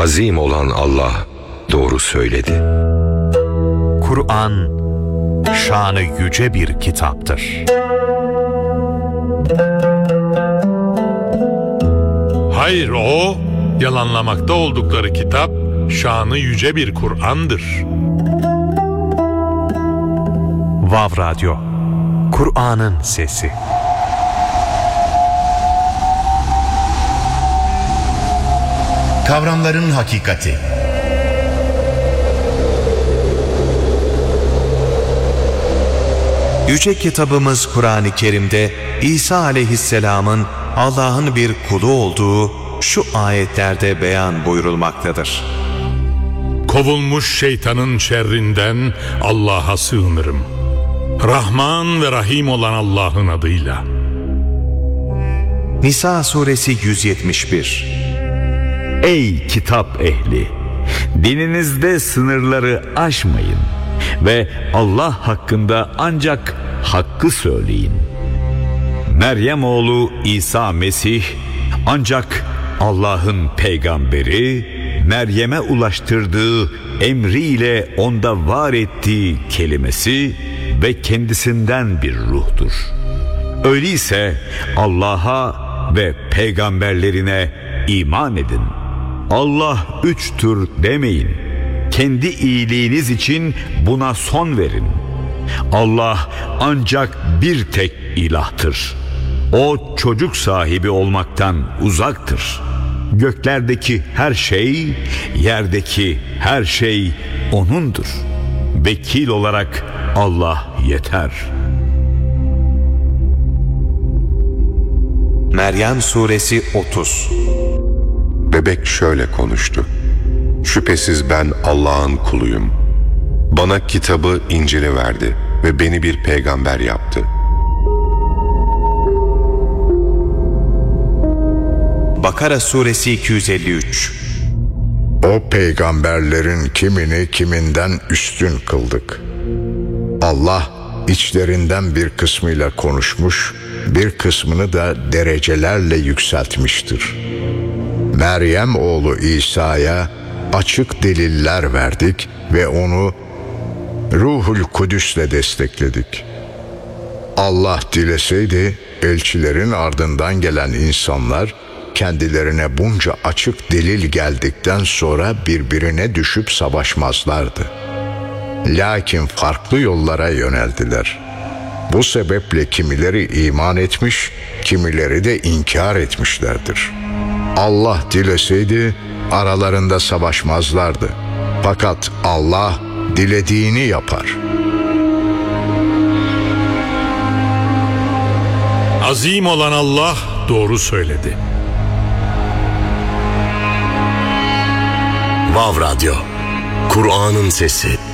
Azim olan Allah doğru söyledi. Kur'an, şanı yüce bir kitaptır. Hayır, o yalanlamakta oldukları kitap şanı yüce bir Kur'an'dır. Vav Radyo, Kur'an'ın sesi. Kavramların hakikati. Yüce kitabımız Kur'an-ı Kerim'de İsa aleyhisselamın Allah'ın bir kulu olduğu şu ayetlerde beyan buyurulmaktadır. Kovulmuş şeytanın şerrinden Allah'a sığınırım. Rahman ve Rahim olan Allah'ın adıyla. Nisa suresi 171. Ey kitap ehli! Dininizde sınırları aşmayın ve Allah hakkında ancak hakkı söyleyin. Meryem oğlu İsa Mesih ancak Allah'ın peygamberi, Meryem'e ulaştırdığı emriyle onda var ettiği kelimesi ve kendisinden bir ruhtur. Öyleyse Allah'a ve peygamberlerine iman edin. Allah üçtür demeyin. Kendi iyiliğiniz için buna son verin. Allah ancak bir tek ilahtır. O çocuk sahibi olmaktan uzaktır. Göklerdeki her şey, yerdeki her şey O'nundur. Vekil olarak Allah yeter. Meryem suresi 30. Bebek şöyle konuştu: Şüphesiz ben Allah'ın kuluyum. Bana kitabı, İncil'i verdi ve beni bir peygamber yaptı. Bakara suresi 253. O peygamberlerin kimini kiminden üstün kıldık. Allah içlerinden bir kısmıyla konuşmuş, bir kısmını da derecelerle yükseltmiştir. Meryem oğlu İsa'ya açık deliller verdik ve onu Ruhul Kudüs'le destekledik. Allah dileseydi elçilerin ardından gelen insanlar kendilerine bunca açık delil geldikten sonra birbirine düşüp savaşmazlardı. Lakin farklı yollara yöneldiler. Bu sebeple kimileri iman etmiş, kimileri de inkar etmişlerdir. Allah dileseydi aralarında savaşmazlardı. Fakat Allah dilediğini yapar. Azim olan Allah doğru söyledi. Vav Radyo, Kur'an'ın sesi.